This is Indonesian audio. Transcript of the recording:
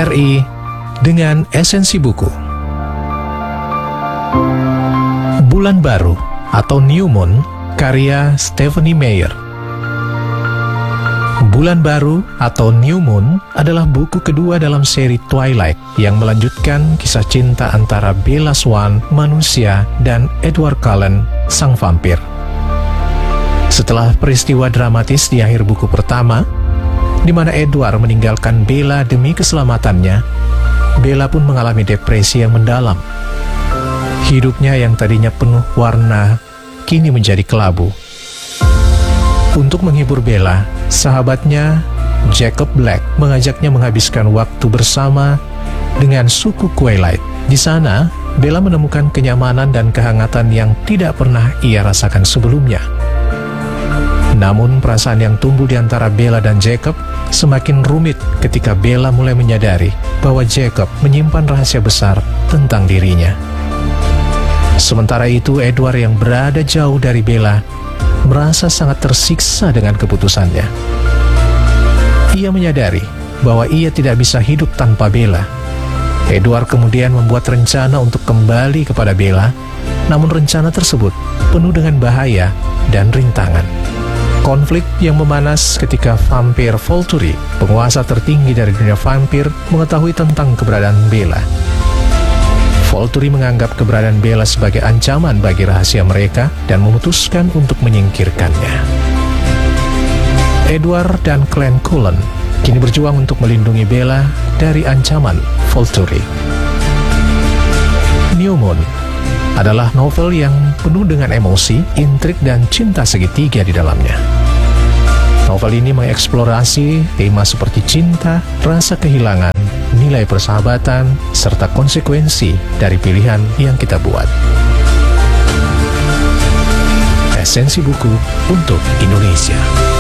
RRI dengan esensi buku. Bulan Baru atau New Moon, karya Stephenie Meyer. Bulan Baru atau New Moon adalah buku kedua dalam seri Twilight yang melanjutkan kisah cinta antara Bella Swan, manusia, dan Edward Cullen, sang vampir. Setelah peristiwa dramatis di akhir buku pertama, di mana Edward meninggalkan Bella demi keselamatannya, Bella pun mengalami depresi yang mendalam. Hidupnya yang tadinya penuh warna, kini menjadi kelabu. Untuk menghibur Bella, sahabatnya Jacob Black mengajaknya menghabiskan waktu bersama dengan suku Twilight. Di sana, Bella menemukan kenyamanan dan kehangatan yang tidak pernah ia rasakan sebelumnya. Namun perasaan yang tumbuh di antara Bella dan Jacob semakin rumit ketika Bella mulai menyadari bahwa Jacob menyimpan rahasia besar tentang dirinya. Sementara itu, Edward yang berada jauh dari Bella merasa sangat tersiksa dengan keputusannya. Ia menyadari bahwa ia tidak bisa hidup tanpa Bella. Edward kemudian membuat rencana untuk kembali kepada Bella, namun rencana tersebut penuh dengan bahaya dan rintangan. Konflik yang memanas ketika vampir Volturi, penguasa tertinggi dari dunia vampir, mengetahui tentang keberadaan Bella. Volturi menganggap keberadaan Bella sebagai ancaman bagi rahasia mereka dan memutuskan untuk menyingkirkannya. Edward dan klan Cullen kini berjuang untuk melindungi Bella dari ancaman Volturi. New Moon adalah novel yang penuh dengan emosi, intrik, dan cinta segitiga di dalamnya. Novel ini mengeksplorasi tema seperti cinta, rasa kehilangan, nilai persahabatan, serta konsekuensi dari pilihan yang kita buat. Esensi buku untuk Indonesia.